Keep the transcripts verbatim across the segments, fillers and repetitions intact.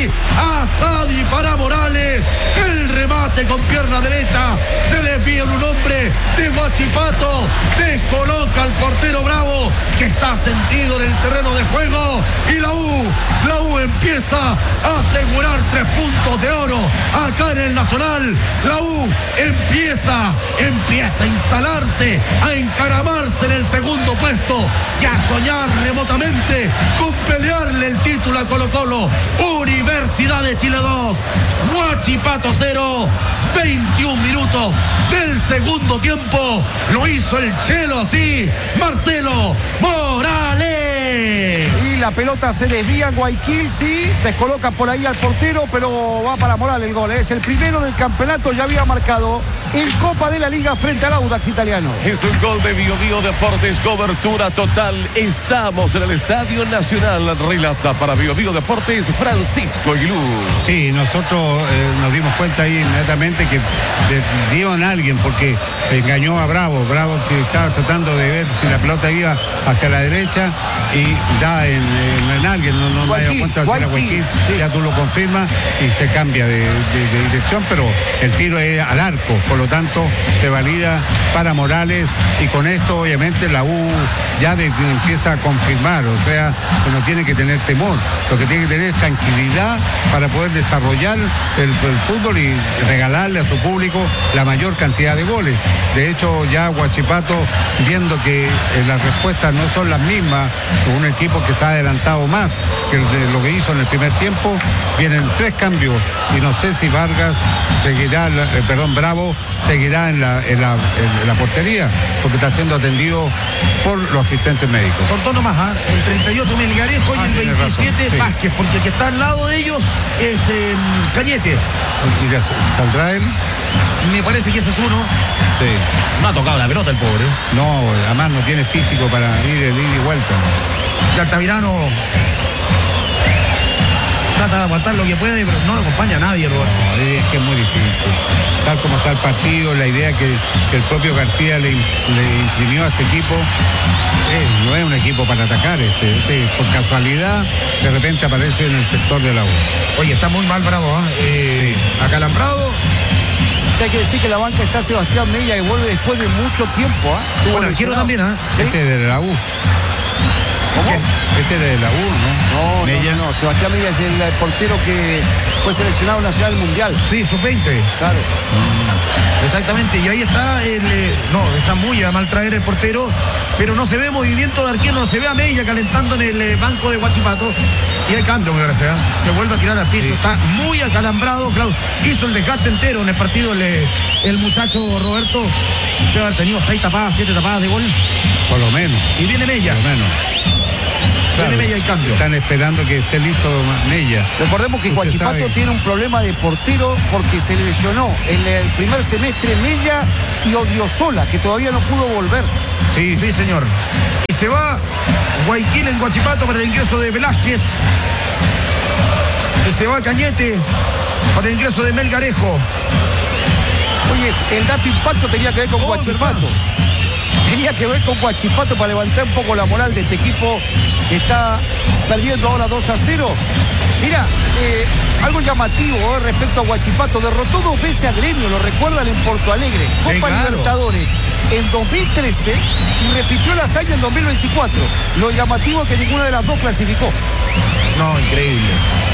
Asadi. Asadi para Morales. El remate con pierna derecha. Se desvía un hombre de Huachipato. Descoloca al portero Bravo, que está sentido en el terreno de juego. Y la U, la U empieza a asegurar tres puntos de oro acá en el Nacional. La U empieza, empieza a instalarse, a encaramarse en el segundo puesto y a soñar remotamente con pelearle el título a Colo-Colo. Universidad de Chile dos, Huachipato cero, veintiún minutos del segundo tiempo. Lo hizo el Chelo así, Marcelo Morales. Sí, la pelota se desvía en Guayaquil, sí, descoloca por ahí al portero, pero va para Morales el gol. Es el primero del campeonato, ya había marcado en Copa de la Liga frente al Audax italiano. Es un gol de Bio Bio Deportes, cobertura total. Estamos en el Estadio Nacional. Relata para Bio Bio Deportes Francisco Aguilú. Sí, nosotros eh, nos dimos cuenta ahí inmediatamente que dieron a alguien porque engañó a Bravo. Bravo que estaba tratando de ver si la pelota iba hacia la derecha y da en, en, en alguien. No, no me he dado cuenta de la Guayaquil. Sí. Ya tú lo confirmas y se cambia de, de, de dirección, pero el tiro es al arco. Por lo tanto, se valida para Morales y con esto obviamente la U ya de, empieza a confirmar, o sea, que no tiene que tener temor, lo que tiene que tener es tranquilidad para poder desarrollar el, el fútbol y regalarle a su público la mayor cantidad de goles. De hecho, ya Huachipato, viendo que eh, las respuestas no son las mismas, un equipo que se ha adelantado más que lo que hizo en el primer tiempo, vienen tres cambios y no sé si Vargas seguirá, eh, perdón, Bravo seguirá en la, en, la, en la portería, porque está siendo atendido por los asistentes médicos. Son dos nomás, ¿eh? El treinta y ocho Melgarejo ah, y el veintisiete razón, sí. Vázquez, porque el que está al lado de ellos es eh, Cañete. ¿Y ya saldrá él? Me parece que ese es uno. Sí. No ha tocado la pelota el pobre. No, además no tiene físico para ir de ida y vuelta. Y Altamirano trata de aguantar lo que puede, pero no lo acompaña a nadie, Roberto. No, es que es muy difícil. Tal como está el partido, la idea que, que el propio García le, le imprimió a este equipo, eh, no es un equipo para atacar. Este, este por casualidad, de repente aparece en el sector de la U. Oye, está muy mal Bravo, ¿eh? eh sí. Acalambrado. O sea, hay que decir que la banca está Sebastián Mella, que vuelve después de mucho tiempo. ¿eh? Bueno, quiero también, ¿eh? ¿Sí? Este es de la U. ¿Cómo? ¿Quién? Este es de la U, ¿no? No, Mella. no, no. Sebastián Mella es el portero que fue seleccionado nacional mundial. Sí, sub veinte. Claro. Mm. Exactamente, y ahí está el, eh, no, está muy a mal traer el portero, pero no se ve movimiento de arquero, no se ve a Mella calentando en el eh, banco de Huachipato. Y hay cambio, me parece, ¿eh? Se vuelve a tirar al piso, sí. Está muy acalambrado, claro. Hizo el desgaste entero en el partido el, el muchacho Roberto. Debe haber tenido seis tapadas, siete tapadas de gol. Por lo menos. Y viene Mella. Por lo menos. Claro, viene Mella y cambio. Están esperando que esté listo Mella. Recordemos que Huachipato tiene un problema de portero porque se lesionó en el primer semestre Mella y Odriozola, que todavía no pudo volver. Sí, sí, señor. Y se va Guayaquil en Huachipato para el ingreso de Velázquez. Y se va Cañete para el ingreso de Melgarejo. Oye, el dato impacto tenía que ver con oh, Huachipato. ¿Verdad? Tenía que ver con Huachipato para levantar un poco la moral de este equipo que está perdiendo ahora dos a cero. Mira, eh, algo llamativo eh, respecto a Huachipato. Derrotó dos veces a Gremio, lo recuerdan en Porto Alegre. Copa sí, claro. Libertadores en dos mil trece y repitió la hazaña en dos mil veinticuatro. Lo llamativo es que ninguna de las dos clasificó. No, increíble.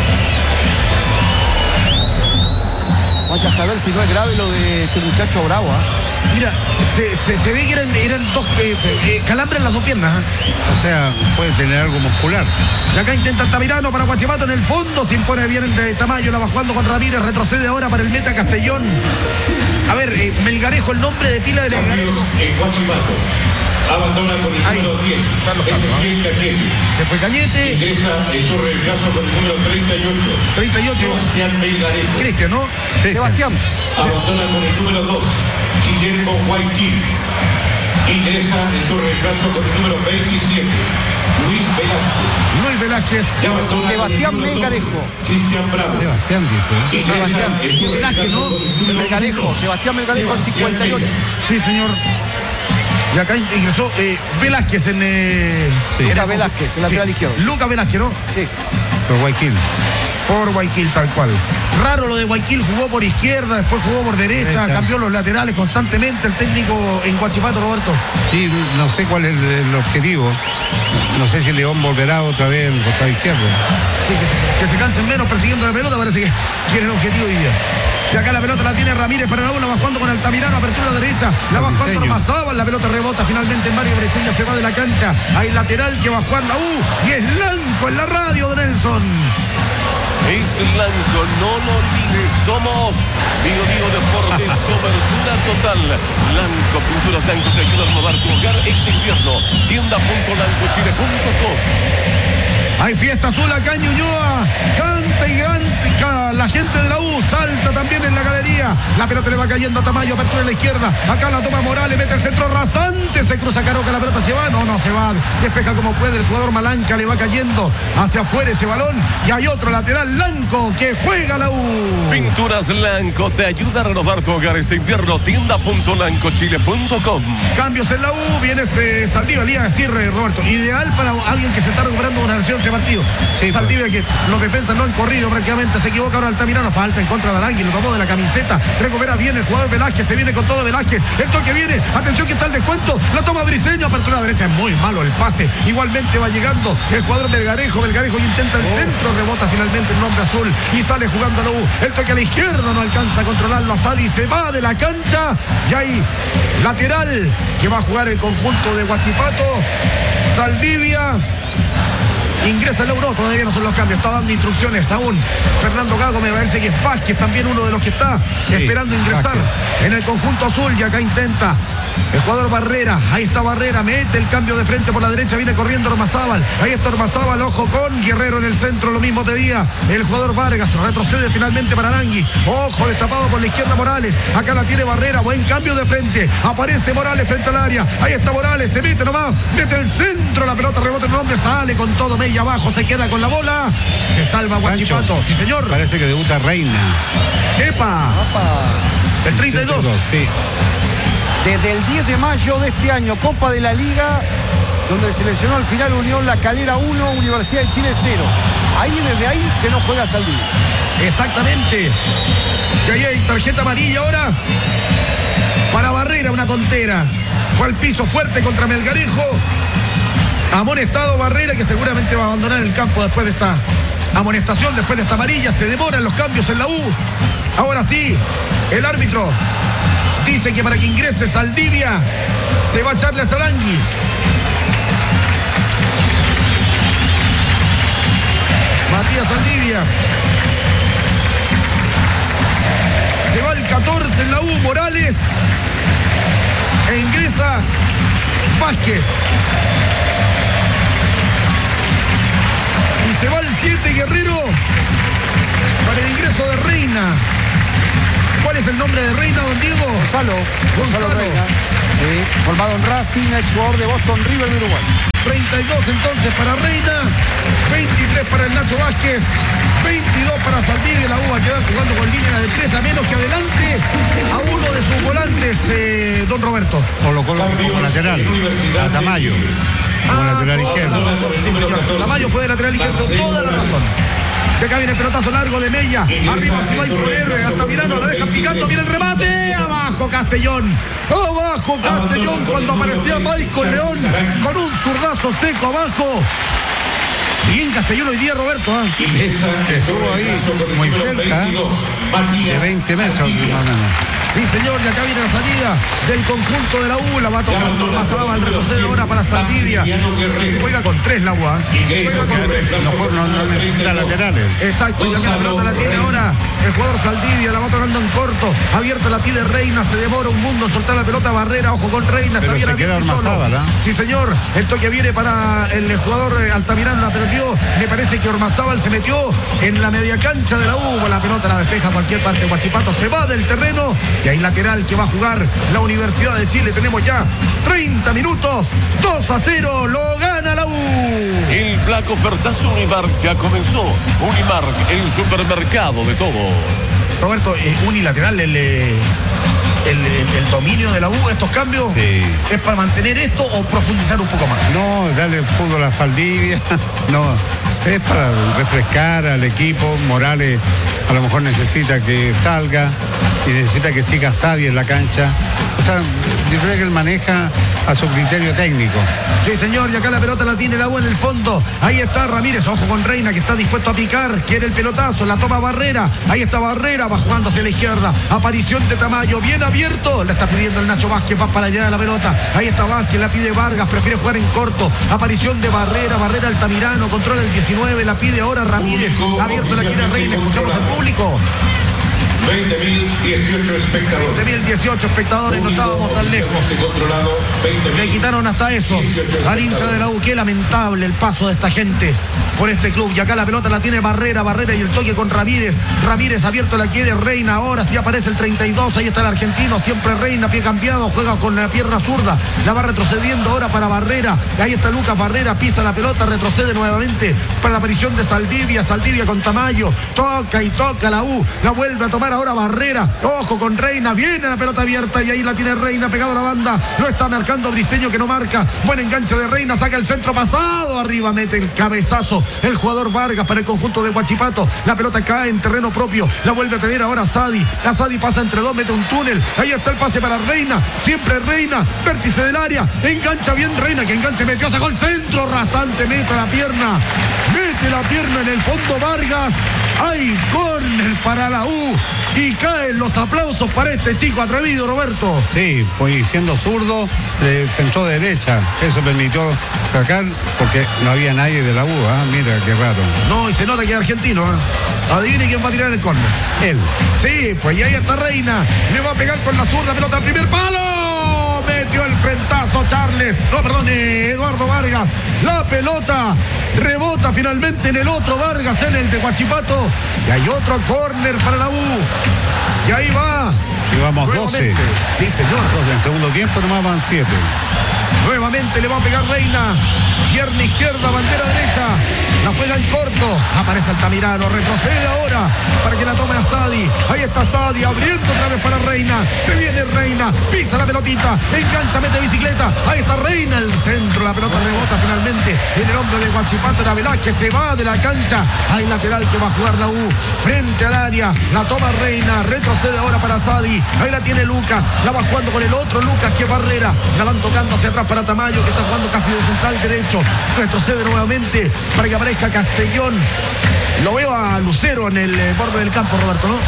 Vaya a saber si no es grave lo de este muchacho Bravo. ¿eh? Mira, se, se, se ve que eran, eran dos eh, eh, calambres en las dos piernas. ¿eh? O sea, puede tener algo muscular. Y acá intenta Altamirano para Huachipato en el fondo. Se impone bien de Tamayo, la va jugando con Ramírez. Retrocede ahora para el meta Castellón. A ver, eh, Melgarejo, el nombre de pila de Melgarejo. En Huachipato. Abandona con el Ahí, número diez. Ezequiel Cañete. Se fue Cañete. Ingresa en su reemplazo con el número treinta y ocho. treinta y ocho. Sebastián Melgarejo. Cristian, ¿no? Cristian. Sebastián. Abandona con el número dos. Guillermo Guayaquil. Ingresa en su reemplazo con el número veintisiete. Luis Velázquez. Luis Velázquez. Sebastián Melgarejo. Cristian Bravo. Sebastián dice. Sí, Sebastián. Velázquez, ¿no? Melgarejo. Sebastián Melgarejo al cincuenta y ocho. Sí, señor. Y acá ingresó eh, Velázquez en... Eh, sí. Lucas Velázquez, el lateral sí. izquierdo. Lucas Velázquez, ¿no? Sí. Por Guayaquil. por Guayaquil, tal cual. Raro lo de Guayaquil, jugó por izquierda, después jugó por derecha, derecha. cambió los laterales constantemente el técnico en Huachipato, Roberto. Sí, no sé cuál es el, el objetivo. No sé si León volverá otra vez al costado izquierdo. Sí, que se, que se cansen menos persiguiendo la pelota, parece que quieren el objetivo hoy día. Y acá la pelota la tiene Ramírez para la bola, va jugando con Altamirano, apertura derecha, la va jugando Ormazábal, la pelota rebota finalmente en Mario Briseño, se va de la cancha, hay lateral que va jugando, uh, y es Blanco en la radio de Nelson. Es Blanco, no lo olvides, somos Vigo Vigo Deportes, cobertura total. Blanco, pinturas Blanco te ayuda a renovar tu hogar este invierno. tienda punto blanco chile punto com. Hay fiesta azul acá en Ñuñoa, canta y canta la gente de la U, salta también en la galería, la pelota le va cayendo a Tamayo, apertura en la izquierda, acá la toma Morales, mete el centro rasante, se cruza Caroca, la pelota se va, no, no se va, despeja como puede el jugador Malanca, le va cayendo hacia afuera ese balón, y hay otro lateral Blanco que juega la U. Pinturas Blanco te ayuda a renovar tu hogar este invierno, tienda punto blanco chile punto com. Cambios en la U, viene ese Saldivia, Liga cierre, Roberto, ideal para alguien que se está recuperando una lesión de partido. Sí, Saldivia, pues. Que los defensas no han corrido prácticamente, se equivoca ahora Altamirano, falta en contra de Arangui, lo tomó de la camiseta, recupera bien el jugador Velázquez, se viene con todo Velázquez, el toque viene, atención que está el descuento, la toma Briseño, apertura derecha, es muy malo el pase, igualmente va llegando el jugador Belgarejo, Belgarejo intenta el oh. centro, rebota finalmente el nombre azul y sale jugando la U, el toque a la izquierda, no alcanza a controlarlo Asadi, se va de la cancha y hay lateral que va a jugar el conjunto de Huachipato, Saldivia. Ingresa el Euro, todavía no son los cambios, está dando instrucciones aún Fernando Gago, me parece que es Vázquez también uno de los que está sí, esperando ingresar Vázquez. En el conjunto azul, y acá intenta el jugador Barrera, ahí está Barrera, mete el cambio de frente por la derecha, viene corriendo Ormazábal, ahí está Ormazábal, ojo con Guerrero en el centro, lo mismo pedía el jugador Vargas, retrocede finalmente para Arangui, ojo destapado por la izquierda Morales, acá la tiene Barrera, buen cambio de frente, aparece Morales frente al área, ahí está Morales, se mete nomás, mete el centro, la pelota rebota en un hombre, sale con todo, media abajo, se queda con la bola, se salva Huachipato, sí señor. Parece que debuta Reina. ¡Epa! Opa. El treinta y dos. Sí. Desde el diez de mayo de este año, Copa de la Liga, donde se lesionó al final Unión La Calera uno, Universidad de Chile cero. Ahí, desde ahí, que no juega Saldivia. Exactamente. Que ahí hay tarjeta amarilla ahora para Barrera, una tontera. Fue al piso fuerte contra Melgarejo. Amonestado Barrera, que seguramente va a abandonar el campo después de esta amonestación, después de esta amarilla. Se demoran los cambios en la U. Ahora sí, el árbitro dice que para que ingrese Saldivia se va a Charles Aranguis. Matías Saldivia. Se va el catorce en la U, Morales. E ingresa Vázquez. Y se va el siete Guerrero para el ingreso de Reina. ¿Cuál es el nombre de Reina, don Diego? Gonzalo. Gonzalo, Gonzalo Reina. Sí, formado en Racing, ex jugador de Boston River de Uruguay. treinta y dos entonces para Reina, veintitrés para el Nacho Vázquez, veintidós para Saldivia. La U va a quedar jugando con línea de tres, a menos que adelante a uno de sus volantes, eh, don Roberto. O lo coloca como lateral, a Tamayo, como ah, lateral izquierdo. Sí, señor. Tamayo fue de lateral izquierdo, toda la razón. De acá viene el pelotazo largo de Mella. Arriba se va a imponer. Altamirano la deja picando. Viene el remate. Abajo Castellón. Abajo Castellón cuando aparecía Michael León con un zurdazo seco abajo. Bien Castellón hoy día, Roberto. ¿eh? Estuvo ahí muy cerca de veinte metros más o menos. Sí, señor, y acá viene la salida del conjunto de la U. La va tocando Ormazábal, el retroceso ahora para Saldivia. Juega con tres la U. ¿eh? Juega con tres. No, no, no necesita laterales. Exacto, y la pelota la tiene ahora el jugador Saldivia. La va tocando en corto. Abierta la pide Reina. Se demora un mundo en soltar la pelota. Barrera, ojo con Reina. Pero está se bien queda Ormazábal, ¿eh? Sí, señor. El toque viene para el jugador Altamirano. La perdió. Me parece que Ormazábal se metió en la media cancha de la U. La pelota la despeja a cualquier parte. Huachipato se va del terreno. Y hay lateral que va a jugar la Universidad de Chile. Tenemos ya treinta minutos. dos a cero. Lo gana la U. El Black Ofertazo Unimark ya comenzó. Unimark, el supermercado de todo. Roberto, eh, unilateral el... Eh... el, el, el dominio de la U, estos cambios, sí. ¿Es para mantener esto o profundizar un poco más? No, darle fútbol a Saldivia, no, es para refrescar al equipo. Morales a lo mejor necesita que salga y necesita que siga Sadi en la cancha. O sea, yo creo que él maneja a su criterio técnico. Sí, señor, y acá la pelota la tiene la U en el fondo. Ahí está Ramírez, ojo con Reina, que está dispuesto a picar, quiere el pelotazo, la toma Barrera. Ahí está Barrera, va jugando hacia la izquierda. Aparición de Tamayo, bien abierto. La está pidiendo el Nacho Vázquez, va para allá de la pelota. Ahí está Vázquez, la pide Vargas, prefiere jugar en corto. Aparición de Barrera, Barrera Altamirano, controla el diecinueve, la pide ahora Ramírez. Abierto la quiere Reina, escuchamos al público. veinte mil dieciocho espectadores. veinte mil dieciocho espectadores, no estábamos tan lejos. Le quitaron hasta eso al hincha de la U. Qué lamentable el paso de esta gente por este club. Y acá la pelota la tiene Barrera, Barrera y el toque con Ramírez. Ramírez abierto la quiere Reina. Ahora sí aparece el treinta y dos. Ahí está el argentino, siempre Reina, pie cambiado, juega con la pierna zurda. La va retrocediendo ahora para Barrera. Ahí está Lucas Barrera, pisa la pelota, retrocede nuevamente para la aparición de Saldivia. Saldivia con Tamayo. Toca y toca la U. La vuelve a tomar ahora Barrera, ojo con Reina, viene la pelota abierta y ahí la tiene Reina, pegado a la banda, lo está marcando Briseño que no marca, buen enganche de Reina, saca el centro pasado, arriba mete el cabezazo, el jugador Vargas para el conjunto de Huachipato, la pelota cae en terreno propio, la vuelve a tener ahora Sadi, la Sadi pasa entre dos, mete un túnel, ahí está el pase para Reina, siempre Reina, vértice del área, engancha bien Reina, que enganche metió, sacó el centro, rasante, mete la pierna, mete la pierna en el fondo Vargas, hay córner para la U. Y caen los aplausos para este chico atrevido, Roberto. Sí, pues siendo zurdo, eh, centró derecha. Eso permitió sacar porque no había nadie de la U. ¿eh? Mira, qué raro. No, y se nota que es argentino. ¿eh? Adivine quién va a tirar el córner. Él. Sí, pues y ahí está Reina. Le va a pegar con la zurda, pelota al primer palo. Metió el frentazo Charles. No, perdón, eh, Eduardo Vargas. La pelota rebota finalmente en el otro Vargas, en el de Huachipato. Y hay otro córner para la U. Y ahí va. Llevamos doce. Sí, señor. doce. En segundo tiempo nomás van siete. Nuevamente le va a pegar Reina. Pierna izquierda, bandera derecha. La juega en corto. Aparece Altamirano. Retrocede ahora para que la tome a Sadi. Ahí está Sadi abriendo otra vez para Reina. Se viene Reina. Pisa la pelotita. Engancha, mete bicicleta. Ahí está Reina. El centro. La pelota rebota finalmente en el hombro de Huachipato. Era Velázquez. Se va de la cancha. Hay lateral que va a jugar la U. Frente al área. La toma Reina. Retrocede ahora para Sadi. Ahí la tiene Lucas. La va jugando con el otro Lucas, que es Barrera. La van tocando hacia atrás para Tamayo, que está jugando casi de central derecho. Retrocede nuevamente para que aparezca Castellón. Lo veo a Lucero en el eh, borde del campo, Roberto, ¿no?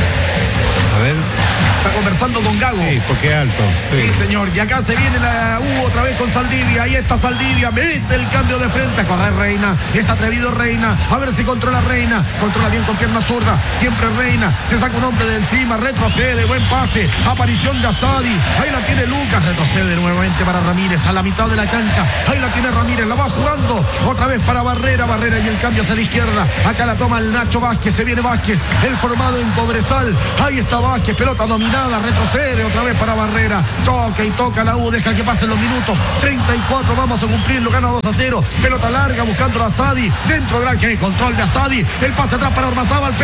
A ver. Está conversando con Gago. Sí, porque es alto. Sí. sí, señor. Y acá se viene la U otra vez con Saldivia. Ahí está Saldivia. Mete el cambio de frente. A correr Reina. Es atrevido Reina. A ver si controla Reina. Controla bien con pierna zurda. Siempre Reina. Se saca un hombre de encima. Retrocede. Buen pase. Aparición de Asadi. Ahí la tiene Lucas. Retrocede nuevamente para Ramírez. A la mitad de la cancha. Ahí la tiene Ramírez. La va jugando. Otra vez para Barrera. Barrera y el cambio hacia la izquierda. Acá la toma el Nacho Vázquez. Se viene Vázquez. El formado en Cobresal. Ahí está Vázquez. Pelota dominada. Retrocede otra vez para Barrera. Toca y toca la U. Deja que pasen los minutos. treinta y cuatro. Vamos a cumplirlo. Gana dos a cero. Pelota larga buscando a Asadi. Dentro del arco. Control de Asadi. El pase atrás para Ormazábal.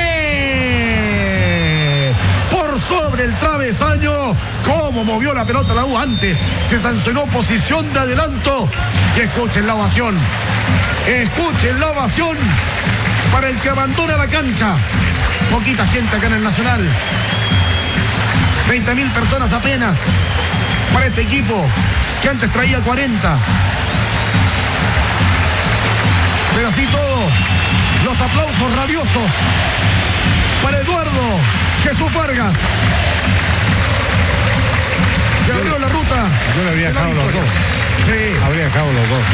Péguele. Por sobre el travesaño. Cómo movió la pelota la U antes. Se sancionó posición de adelanto. Y escuchen la ovación. Escuchen la ovación para el que abandona la cancha. Poquita gente acá en el Nacional. veinte mil personas apenas para este equipo que antes traía cuarenta. Pero así todo, los aplausos rabiosos para Eduardo Jesús Vargas, que abrió la ruta. Yo le habría dejado los dos. Sí. Habría dejado los dos.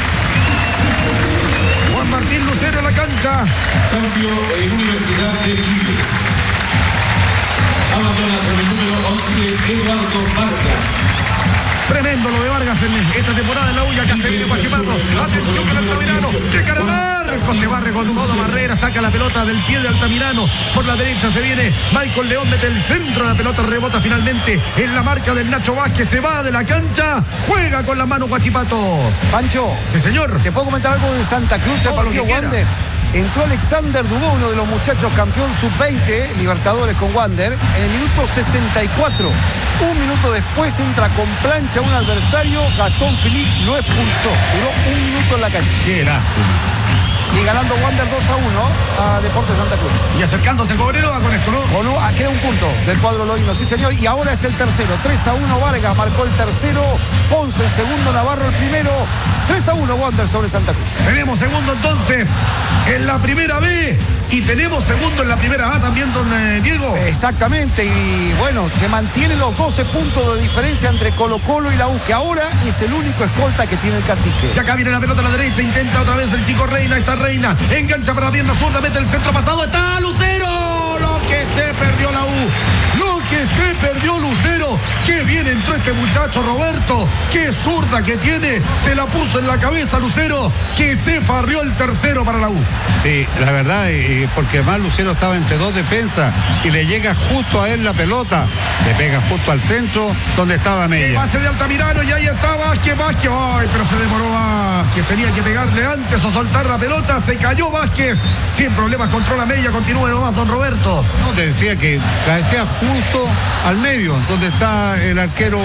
Juan Martín Lucero en la cancha. Cambio en Universidad de Chile. Abandona con el número once, Eduardo Vargas. Tremendo lo de Vargas en esta temporada en la U. Acá se viene Huachipato. Atención con Altamirano. De cara al arco. Se barre con toda Barrera. Saca la pelota del pie de Altamirano. Por la derecha se viene Michael León. Mete el centro. La pelota rebota finalmente en la marca del Nacho Vázquez. Se va de la cancha. Juega con la mano Huachipato. Pancho. Sí, señor. ¿Te puedo comentar algo de Santa Cruz, el Todo lo partido que quiera. Wander? Entró Alexander Dubó, uno de los muchachos campeón sub veinte, Libertadores con Wander, en el minuto sesenta y cuatro. Un minuto después entra con plancha un adversario, Gastón Philipp lo expulsó. Duró un minuto en la cancha. Qué lástima. Sigue ganando Wander dos a uno a Deportes Santa Cruz. Y acercándose Cobreloa con esto, ¿no? O no, ah, queda un punto del cuadro loíno, sí señor. Y ahora es el tercero. tres a uno Vargas marcó el tercero. Ponce el segundo, Navarro el primero. tres a uno Wander sobre Santa Cruz. Tenemos segundo entonces en la primera B. Y tenemos segundo en la primera A también, don eh, Diego. Exactamente. Y bueno, se mantienen los doce puntos de diferencia entre Colo Colo y la U, que ahora es el único escolta que tiene el Cacique. Y acá viene la pelota a la derecha. Intenta otra vez el chico Reina. Está Reina. Engancha para la pierna zurda. Mete el centro pasado. Está Lucero. Lo que se perdió la U. Lo que se perdió Lucero. Qué bien entró este muchacho Roberto. Qué zurda que tiene. Se la puso en la cabeza Lucero. Que se farrió el tercero para la U. Sí, la verdad, eh, porque además Lucero estaba entre dos defensas y le llega justo a él la pelota. Le pega justo al centro donde estaba El Mella. pase de Altamirano y ahí está Vázquez, Vázquez. Ay, pero se demoró Vázquez. Tenía que pegarle antes o soltar la pelota. Se cayó Vázquez. Sin problemas controla Mella. Continúe nomás, don Roberto. No, te decía que cabecea justo al medio, donde está el arquero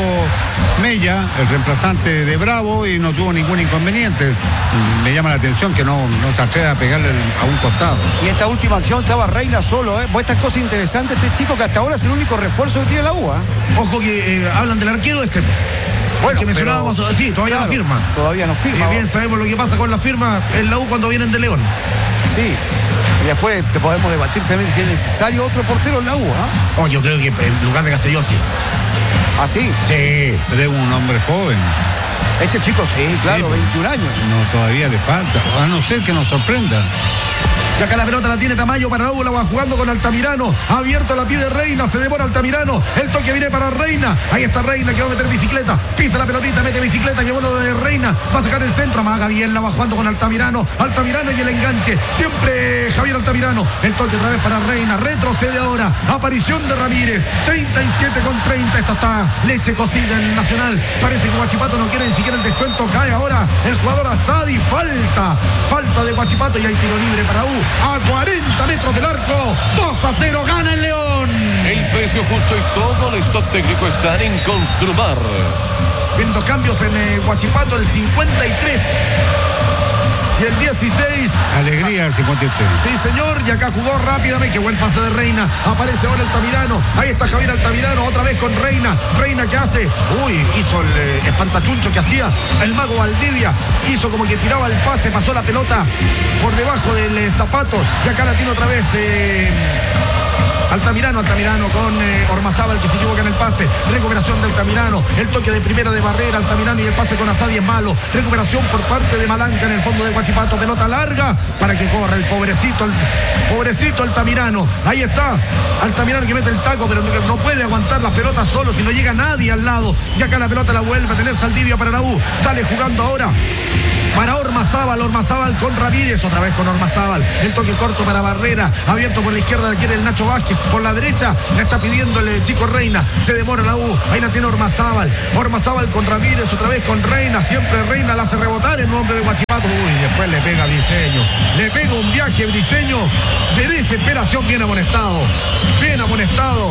Mella, el reemplazante de Bravo, y no tuvo ningún inconveniente. Me llama la atención que no, no se atreve a pegarle a un costado. Y esta última acción estaba Reina solo, ¿eh? Pues esta cosa interesante, este chico que hasta ahora es el único refuerzo que tiene la U, ¿eh? Ojo que eh, hablan del arquero este. Bueno, que mencionábamos, pero, sí, todavía claro, no firma. Todavía no firma. Y bien sabemos lo que pasa con la firma en la U cuando vienen de León. Sí. Y después te podemos debatir también si es necesario otro portero en la U, ¿ah? ¿eh? Oh, yo creo que en lugar de Castellón sí. ¿Ah, sí? Sí. Pero es un hombre joven. Este chico sí, claro, Sí, veintiún años. No, todavía le falta. A no ser que nos sorprenda. Y acá la pelota la tiene Tamayo para la U, la va jugando con Altamirano. Abierto la pide Reina, se demora Altamirano. El toque viene para Reina. Ahí está Reina que va a meter bicicleta. Pisa la pelotita, mete bicicleta, que bueno de Reina. Va a sacar el centro, amaga bien, la va jugando con Altamirano. Altamirano y el enganche. Siempre Javier Altamirano. El toque otra vez para Reina. Retrocede ahora. Aparición de Ramírez. treinta y siete con treinta. Esto está leche cocida en el Nacional. Parece que Huachipato no quiere ni siquiera el descuento. Cae ahora el jugador Asadi. Falta. Falta de Huachipato y hay tiro libre para U. A cuarenta metros del arco, dos a cero, gana el León. El precio justo y todo el stock técnico están en Construmar. Viendo cambios en eh, Huachipato, el cincuenta y tres y el dieciséis. Alegría al cincuenta y tres. Sí, señor, y acá jugó rápidamente. Qué buen pase de Reina. Aparece ahora Altamirano. Ahí está Javier Altamirano, otra vez con Reina. Reina que hace, uy, hizo el eh, espantachuncho que hacía el mago Valdivia. Hizo como que tiraba el pase, pasó la pelota por debajo del eh, zapato. Y acá la tiene otra vez. Eh, Altamirano, Altamirano con eh, Ormazábal que se equivoca en el pase. Recuperación de Altamirano. El toque de primera de Barrera, Altamirano y el pase con Asadi es malo. Recuperación por parte de Malanca en el fondo de Huachipato. Pelota larga para que corra el pobrecito, el pobrecito Altamirano. Ahí está. Altamirano que mete el taco, pero no, no puede aguantar las pelotas solo si no llega nadie al lado. Y acá la pelota la vuelve a tener Saldivia para la U. Sale jugando ahora para Ormazábal, Ormazábal con Ramírez, otra vez con Ormazábal, el toque corto para Barrera, abierto por la izquierda, la quiere el Nacho Vázquez, por la derecha, la está pidiendo el chico Reina, se demora la U, ahí la tiene Ormazábal, Ormazábal con Ramírez, otra vez con Reina, siempre Reina la hace rebotar en nombre de Huachipato, uy, después le pega a Briseño, le pega un viaje Briseño de desesperación, bien amonestado, bien amonestado.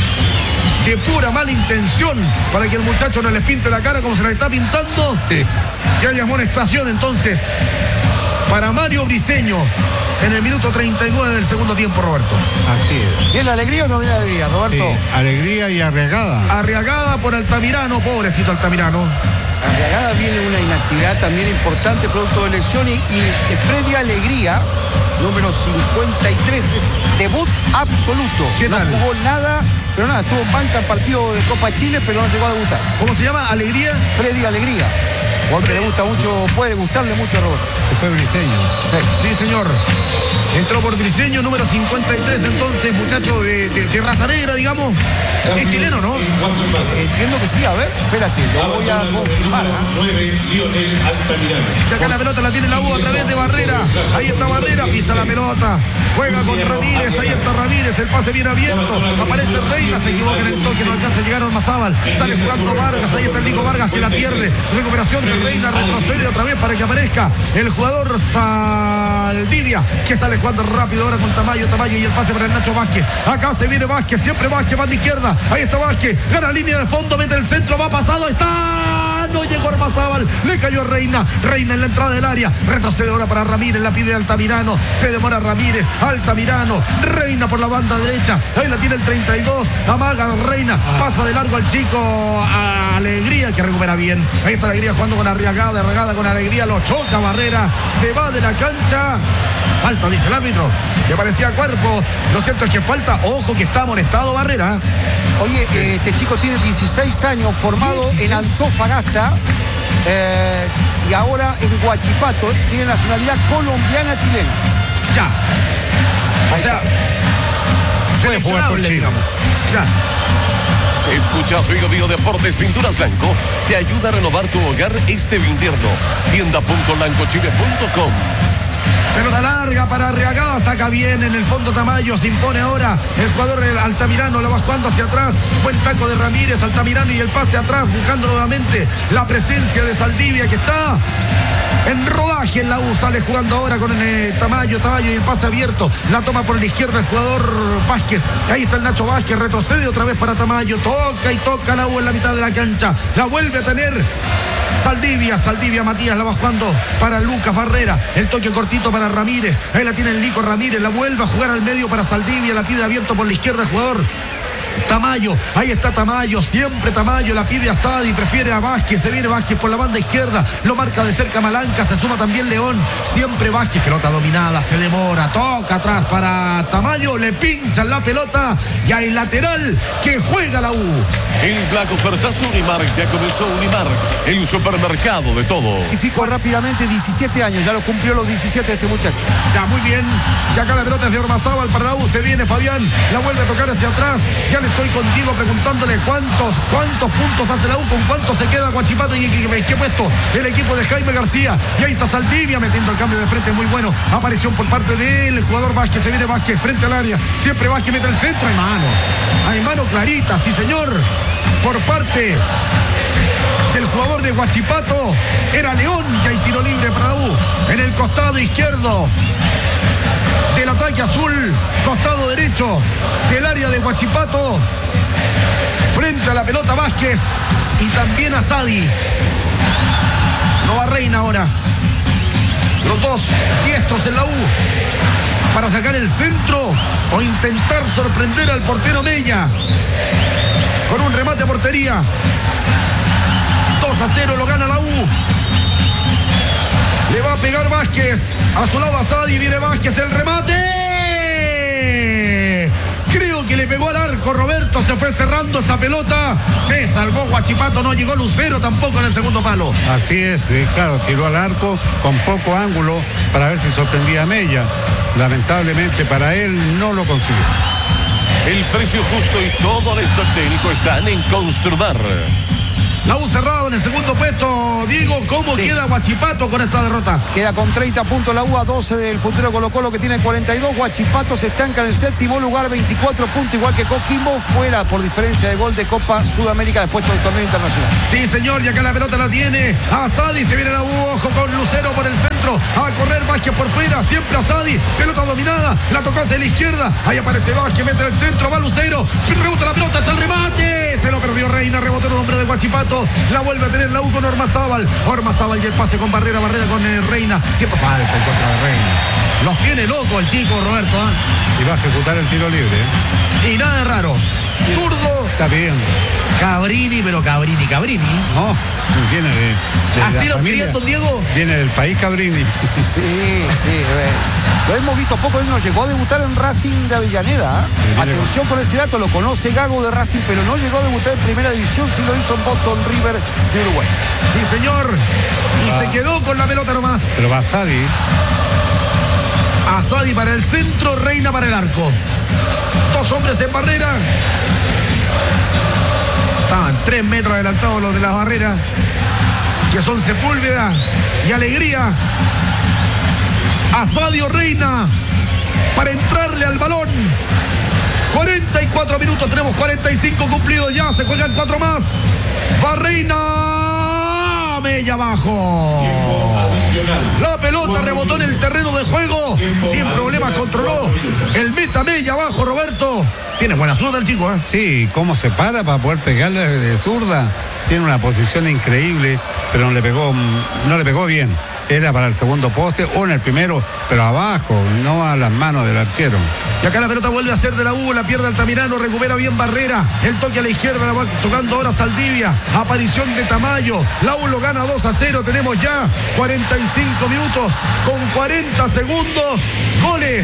De pura mala intención para que el muchacho no les pinte la cara como se la está pintando. Sí. Y hay amonestación entonces para Mario Briseño en el minuto treinta y nueve del segundo tiempo, Roberto. Así es. ¿Viene la alegría o no viene la alegría, Roberto? Sí, alegría y arriesgada. Arriagada por Altamirano, pobrecito Altamirano. Arriagada viene una inactividad también importante, producto de lesión. Y, y Freddy Alegría, número cincuenta y tres, es debut absoluto. ¿Qué no tal? jugó nada, pero nada, estuvo en banca en partido de Copa Chile, pero no llegó a debutar. ¿Cómo se llama? ¿Alegría? Freddy Alegría. Porque le gusta mucho, puede gustarle mucho a Roberto. Fue Briseño. Sí, señor. Entró por Briseño, número cincuenta y tres, entonces, muchacho de, de, de raza negra, digamos. Es chileno, ¿no? Entiendo que sí, a ver, espérate, lo voy a confirmar. ¿eh? nueve, Lionel Altamirano. Y acá la pelota la tiene la U a través de Barrera. Ahí está Barrera, pisa la pelota. Juega con Ramírez, ahí está Ramírez, el pase bien abierto. Aparece Reina, se equivoca en el toque, no alcanza a llegar a Ormazábal. Sale jugando Vargas, ahí está el Nico Vargas que la pierde. Recuperación de Reina retrocede otra vez para que aparezca el jugador Saldivia, que sale jugando rápido ahora con Tamayo, Tamayo y el pase para el Nacho Vázquez. Acá se viene Vázquez, siempre Vázquez, va de izquierda. Ahí está Vázquez, gana línea de fondo, mete el centro, va pasado, está... No llegó Ormazábal, le cayó a Reina. Reina en la entrada del área, retrocede ahora para Ramírez, la pide Altamirano, se demora Ramírez, Altamirano, Reina por la banda derecha, ahí la tiene el treinta y dos, amaga Reina, pasa de largo al chico Alegría, que recupera bien. Ahí está Alegría jugando con Arriagada, Arriagada con Alegría, lo choca Barrera, se va de la cancha. Falta, dice el árbitro, le parecía cuerpo. Lo cierto es que falta, ojo que está amonestado Barrera. Oye, eh, este chico tiene dieciséis años, formado dieciséis en Antofagasta eh, y ahora en Huachipato, tiene nacionalidad colombiana-chilena. Ya. O sea, puede jugar por Chile. Ya. Escuchas Vigo Vigo Deportes Pinturas Blanco. Te ayuda a renovar tu hogar este invierno. tienda punto blanco chile punto com. Pelota larga para Arriagada, saca bien en el fondo Tamayo, se impone ahora el jugador el Altamirano, lo va jugando hacia atrás, buen taco de Ramírez, Altamirano y el pase atrás, buscando nuevamente la presencia de Saldivia, que está en rodaje en la U, sale jugando ahora con eh, Tamayo, Tamayo y el pase abierto, la toma por la izquierda el jugador Vázquez, ahí está el Nacho Vázquez, retrocede otra vez para Tamayo, toca y toca la U en la mitad de la cancha, la vuelve a tener Saldivia, Saldivia Matías, la va jugando para Lucas Barrera, el toque cortito para Ramírez, ahí la tiene el Nico Ramírez, la vuelve a jugar al medio para Saldivia, la pide abierto por la izquierda el jugador Tamayo, ahí está Tamayo, siempre Tamayo, la pide a Sadi, prefiere a Vázquez, se viene Vázquez por la banda izquierda, lo marca de cerca Malanca, se suma también León, siempre Vázquez, pelota dominada, se demora, toca atrás para Tamayo, le pinchan la pelota y hay lateral que juega la U. El Black Ofertazo Unimark, ya comenzó Unimark, el supermercado de todo. Y fico rápidamente diecisiete años, ya lo cumplió los diecisiete este muchacho. Ya, muy bien, ya acá la pelota es de Ormazábal para la U, se viene Fabián, la vuelve a tocar hacia atrás, ya le estoy contigo preguntándole cuántos, cuántos puntos hace la U, con cuántos se queda Huachipato y en qué puesto el equipo de Jaime García. Y ahí está Saldivia metiendo el cambio de frente muy bueno. Aparición por parte del jugador Vázquez, se viene Vázquez frente al área. Siempre Vázquez mete el centro, hay mano. Hay mano clarita, sí señor. Por parte del jugador de Huachipato era León, y hay tiro libre para la U en el costado izquierdo del ataque azul, costado derecho del área de Huachipato, frente a la pelota Vázquez y también a Sadi. No va Reina ahora, los dos diestros en la U para sacar el centro o intentar sorprender al portero Mella con un remate a portería. Dos a cero lo gana la U. Le va a pegar Vázquez, a su lado a Sadi, viene Vázquez, el remate. Creo que le pegó al arco Roberto, se fue cerrando esa pelota, se salvó Huachipato, no llegó Lucero tampoco en el segundo palo. Así es, sí, claro, tiró al arco con poco ángulo para ver si sorprendía a Mella. Lamentablemente para él no lo consiguió. El precio justo y todo el stock técnico están en Construmar. La U cerrado en el segundo puesto. Diego, ¿cómo sí. queda Huachipato con esta derrota? Queda con treinta puntos la U, a doce del puntero Colo Colo, que tiene cuarenta y dos. Huachipato se estanca en el séptimo lugar, veinticuatro puntos, igual que Coquimbo, fuera por diferencia de gol de Copa Sudamérica después del torneo internacional. Sí, señor, y acá la pelota la tiene Asadi, se viene la U, ojo con Lucero por el centro, a correr Vázquez por fuera, siempre Asadi, pelota dominada, la tocó hacia la izquierda, ahí aparece Vázquez, mete el centro, va Lucero, rebota la pelota, hasta el remate, se lo perdió Reina, rebotó el hombre de Huachipato, la vuelve a tener la U con Ormazábal, Ormazábal y el pase con Barrera, Barrera con eh, Reina, siempre falta en contra de Reina, los tiene loco el chico Roberto, ¿eh? Y va a ejecutar el tiro libre, ¿eh? Y nada de raro, zurdo, está pidiendo Cabrini, pero Cabrini, Cabrini. No, viene de, de ¿Así la lo familia, querían, don Diego? Viene del país Cabrini. Sí, sí, lo hemos visto poco, él nos llegó a debutar en Racing de Avellaneda, ¿eh? Atención con ese dato, lo conoce Gago de Racing, pero no llegó a debutar en primera división, sí lo hizo en Boston River de Uruguay. Sí, señor, y ah. se quedó con la pelota nomás. Pero va Asadi. Asadi para el centro, Reina para el arco. Dos hombres en barrera. Estaban tres metros adelantados los de las barreras, que son Sepúlveda y Alegría. Asadi o Reina para entrarle al balón. cuarenta y cuatro minutos, tenemos cuarenta y cinco cumplidos ya, se juegan cuatro más. Va Reina, Va Mella abajo. La pelota rebotó en el terreno de juego. Sin problemas controló. El meta Mella abajo, Roberto. Tiene buena zurda el chico, ¿eh? Sí, cómo se para para poder pegarle de zurda. Tiene una posición increíble, pero no le pegó, no le pegó bien. Era para el segundo poste o en el primero, pero abajo, no a las manos del arquero. Y acá la pelota vuelve a ser de la U, la pierde Altamirano, recupera bien Barrera, el toque a la izquierda, la va tocando ahora Saldivia, aparición de Tamayo, la U lo gana dos a cero, tenemos ya cuarenta y cinco minutos con cuarenta segundos, goles,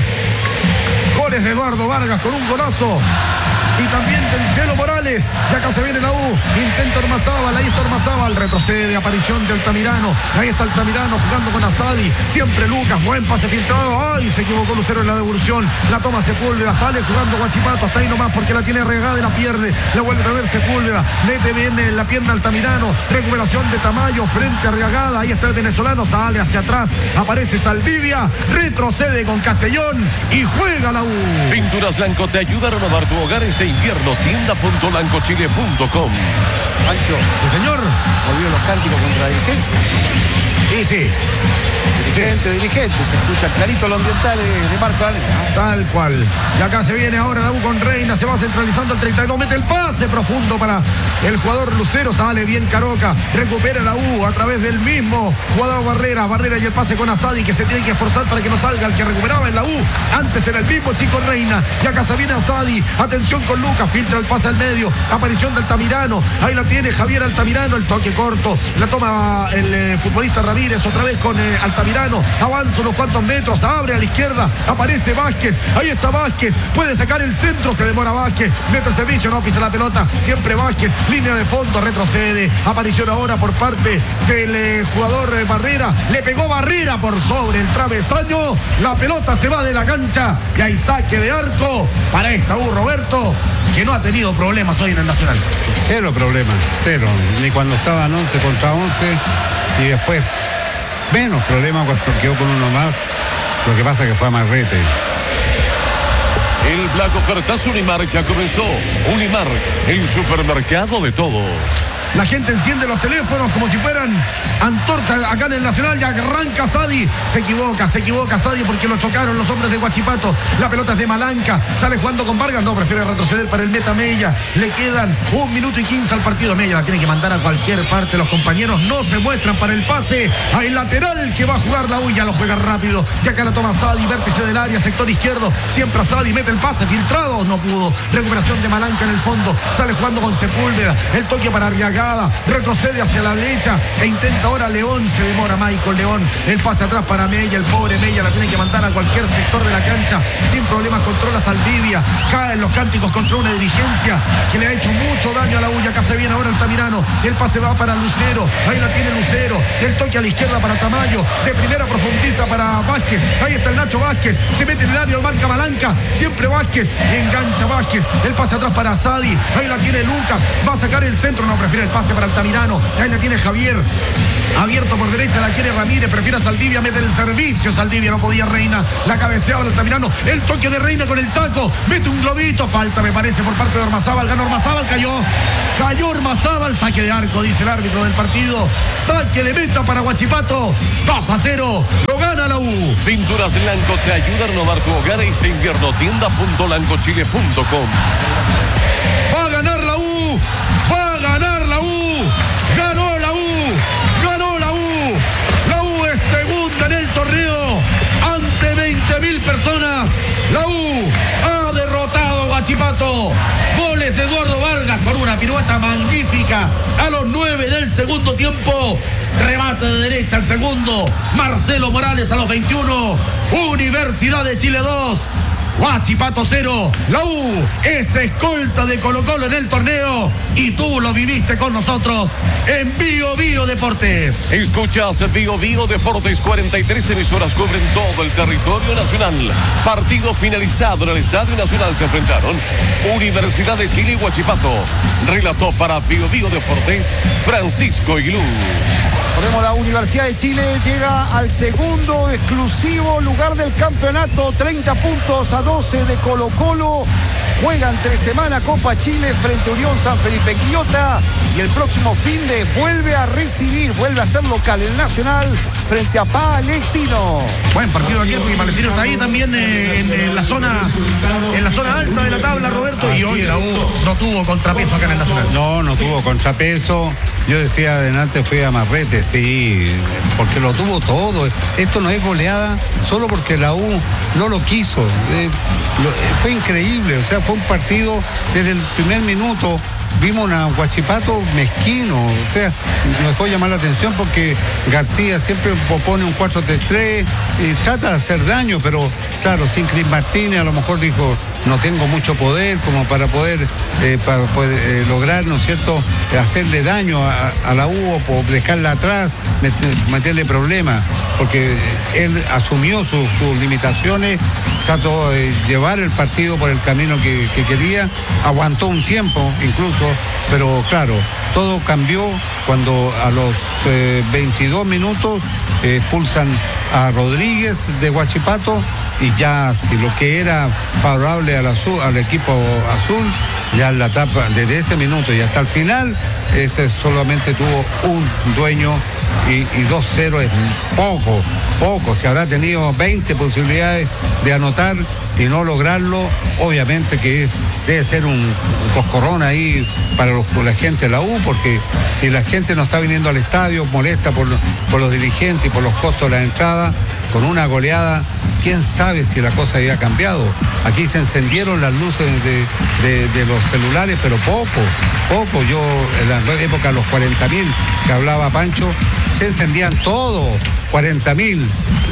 goles de Eduardo Vargas con un golazo. Y también del Chelo Morales. Y acá se viene la U. Intenta Ormazábal. Ahí está Ormazábal. Retrocede. Aparición de Altamirano. Ahí está Altamirano jugando con Asadi. Siempre Lucas. Buen pase filtrado. Ay, se equivocó Lucero en la devolución. La toma Sepúlveda. Sale jugando Huachipato. Hasta ahí nomás porque la tiene regada y la pierde. La vuelve a ver Sepúlveda. Mete bien en la pierna Altamirano. Recuperación de Tamayo. Frente a Arriagada. Ahí está el venezolano. Sale hacia atrás. Aparece Saldivia. Retrocede con Castellón. Y juega la U. Pinturas Blanco te ayuda a renovar tu hogar este invierno. Tienda punto blanco chile punto com. Pancho. Sí, señor. Volvió los cánticos contra la dirigencia. Y sí. Dirigente, dirigente. Se escucha clarito los ambientales de Marco Arena. Tal cual. Y acá se viene ahora la U con Reina. Se va centralizando el treinta y dos. Mete el pase profundo para el jugador Lucero. Sale bien Caroca. Recupera la U a través del mismo jugador Barrera. Barrera y el pase con Asadi, que se tiene que esforzar para que no salga. El que recuperaba en la U antes era el mismo chico Reina. Y acá se viene Asadi. Atención con Lucas. Filtra el pase al medio. Aparición de Altamirano. Ahí la tiene Javier Altamirano. El toque corto. La toma el eh, futbolista Ramírez. Otra vez con eh, Altamirano. Avanza unos cuantos metros. Abre a la izquierda. Aparece Vázquez. Ahí está Vázquez. Puede sacar el centro. Se demora Vázquez. Mete el servicio. No pisa la pelota. Siempre Vázquez. Línea de fondo. Retrocede. Aparición ahora por parte del eh, jugador eh, Barrera. Le pegó Barrera por sobre el travesaño. La pelota se va de la cancha. Y hay saque de arco para esta U, Roberto, que no ha tenido problemas hoy en el Nacional. Cero problemas, cero. Ni cuando estaban once contra once y después menos problemas cuando quedó con uno más. Lo que pasa es que fue a Marrete. El Black Ofertazo Unimark ya comenzó. Unimark, el supermercado de todo. La gente enciende los teléfonos como si fueran antorchas acá en el Nacional. Ya arranca Sadi. Se equivoca, se equivoca Sadi porque lo chocaron los hombres de Huachipato. La pelota es de Malanca. Sale jugando con Vargas. No, prefiere retroceder para el meta Mella. Le quedan un minuto y quince al partido. Mella la tiene que mandar a cualquier parte. Los compañeros no se muestran para el pase. Hay lateral que va a jugar la U. Ya lo juega rápido. Y acá la toma Sadi. Vértice del área, sector izquierdo. Siempre a Sadi. Mete el pase. Filtrado. No pudo. Recuperación de Malanca en el fondo. Sale jugando con Sepúlveda. El toque para Arriagada. Retrocede hacia la derecha e intenta ahora León. Se demora Michael León. El pase atrás para Mella. El pobre Mella la tiene que mandar a cualquier sector de la cancha. Sin problemas controla Saldivia. Caen los cánticos contra una dirigencia que le ha hecho mucho daño a la U. Acá se viene ahora Altamirano. El pase va para Lucero. Ahí la tiene Lucero. El toque a la izquierda para Tamayo. De primera profundiza para Vázquez. Ahí está el Nacho Vázquez. Se mete en el área, lo marca Malanca. Siempre Vázquez. Engancha Vázquez. El pase atrás para Asadi. Ahí la tiene Lucas. Va a sacar el centro. No, prefiere el pase para Altamirano. Ahí la tiene Javier. Abierto por derecha, la quiere Ramírez. Prefiere a Saldivia. Mete el servicio. Saldivia no podía Reina. La cabeceaba Altamirano. El toque de Reina con el taco. Mete un globito. Falta, me parece, por parte de Ormazábal. Gana Ormazábal. Cayó. Cayó Ormazábal. Saque de arco, dice el árbitro del partido. Saque de meta para Huachipato. dos a cero. Lo gana la U. Pinturas Blanco te ayuda a renovar tu hogar este invierno. Tienda punto blanco chile punto com. Va a ganar la U. Va a ganar la U. Ganó la U. Ganó la U. La U es segunda en el torneo. Ante veinte mil personas. La U ha derrotado a Huachipato. Goles de Eduardo Vargas con una pirueta magnífica a los nueve del segundo tiempo. Remate de derecha al segundo. Marcelo Morales a los veintiuno. Universidad de Chile dos. Huachipato cero. La U es escolta de Colo-Colo en el torneo y tú lo viviste con nosotros en Bio Bio Deportes. Escuchas Bio Bio Deportes. Cuarenta y tres emisoras cubren todo el territorio nacional. Partido finalizado en el Estadio Nacional. Se enfrentaron Universidad de Chile y Huachipato. Relató para Bio Bio Deportes Francisco Aguilú. Recordemos, la Universidad de Chile llega al segundo exclusivo lugar del campeonato, treinta puntos a doce de Colo-Colo. juega entre semana Copa Chile frente a Unión San Felipe en Quillota y el próximo fin de vuelve a recibir, vuelve a ser local el Nacional frente a Palestino. Buen partido aquí porque Palestino está ahí también eh, en, en la zona en la zona alta de la tabla, Roberto, y hoy la U no tuvo contrapeso acá en el Nacional. No, no tuvo contrapeso. Yo decía adelante fui a Marrete, sí, porque lo tuvo todo. Esto no es goleada solo porque la U no lo quiso. Eh, lo, eh, fue increíble, o sea, fue un partido desde el primer minuto. Vimos a Huachipato mezquino, o sea, nos dejó llamar la atención porque García siempre propone un cuatro tres tres y trata de hacer daño, pero claro, sin Cris Martínez a lo mejor dijo, no tengo mucho poder como para poder, eh, para poder eh, lograr, ¿no es cierto?, hacerle daño a, a la U o dejarla atrás, meter, meterle problemas, porque él asumió sus, sus limitaciones, trató de llevar el partido por el camino que, que quería, aguantó un tiempo incluso, pero claro, todo cambió cuando a los eh, veintidós minutos eh, expulsan a Rodríguez de Huachipato y ya si lo que era favorable al, azul, al equipo azul, ya en la etapa desde ese minuto y hasta el final, este solamente tuvo un dueño y, y dos cero es poco, poco, se habrá tenido veinte posibilidades de anotar y no lograrlo, obviamente que debe ser un, un coscorrón ahí para los, la gente de la U, porque si la gente no está viniendo al estadio, molesta por, por los dirigentes y por los costos de la entrada, con una goleada, quién sabe si la cosa había cambiado. Aquí se encendieron las luces de, de, de los celulares, pero poco, poco. Yo en la época de los cuarenta mil que hablaba Pancho, se encendían todo, cuarenta mil.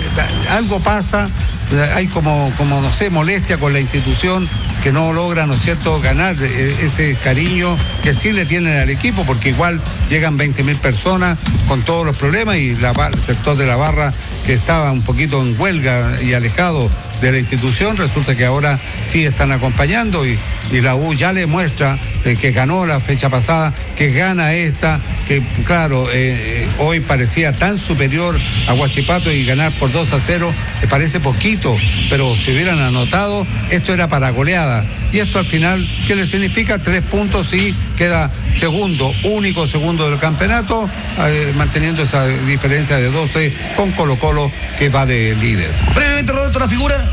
Algo pasa, hay como, como, no sé, molestia con la institución que no logra, ¿no es cierto?, ganar ese cariño que sí le tienen al equipo, porque igual llegan veinte mil personas con todos los problemas y la, el sector de la barra que estaba un poquito en huelga y alejado de la institución, resulta que ahora sí están acompañando y, y la U ya le muestra eh, que ganó la fecha pasada, que gana esta, que claro, eh, hoy parecía tan superior a Huachipato y ganar por dos a cero, me parece poquito, pero si hubieran anotado, esto era para goleada. Y esto al final, ¿qué le significa? Tres puntos y queda segundo, único segundo del campeonato, eh, manteniendo esa diferencia de doce con Colo Colo que va de líder. Brevemente, Roberto, la figura.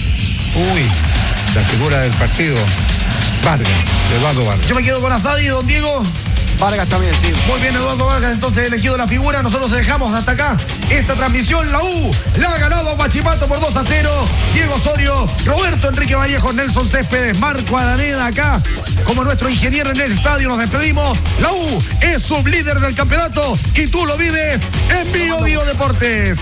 Uy, la figura del partido, Vargas, Eduardo Vargas. Yo me quedo con Asadi, don Diego. Vargas también, sí. Muy bien, Eduardo Vargas, entonces elegido la figura. Nosotros dejamos hasta acá esta transmisión. La U la ha ganado a Huachipato por dos a cero. Diego Osorio, Roberto Enrique Vallejo, Nelson Céspedes, Marco Araneda acá como nuestro ingeniero en el estadio. Nos despedimos. La U es sublíder del campeonato y tú lo vives en Bio Bio Deportes.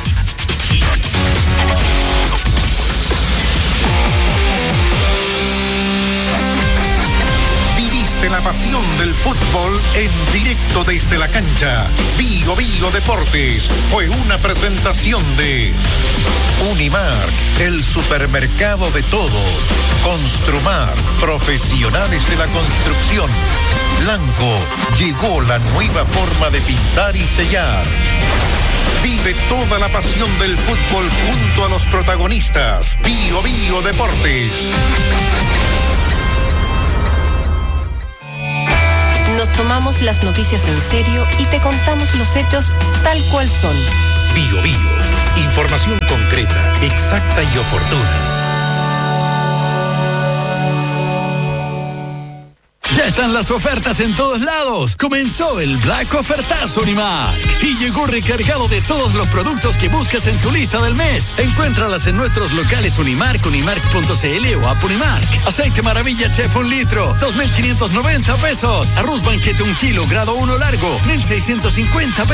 La pasión del fútbol en directo desde la cancha. Bio Bio Deportes fue una presentación de Unimark, el supermercado de todos. Construmar, profesionales de la construcción. Blanco, llegó la nueva forma de pintar y sellar. Vive toda la pasión del fútbol junto a los protagonistas. Bio Bio Deportes. Nos tomamos las noticias en serio y te contamos los hechos tal cual son. Bio Bio. Información concreta, exacta y oportuna. Ya están las ofertas en todos lados. Comenzó el Black Ofertazo Unimark y llegó recargado de todos los productos que buscas en tu lista del mes. Encuéntralas en nuestros locales Unimark, unimark punto c l o App Unimark. Aceite Maravilla Chef un litro, dos mil quinientos noventa pesos. Arroz Banquete un kilo, grado uno largo, mil seiscientos cincuenta pesos.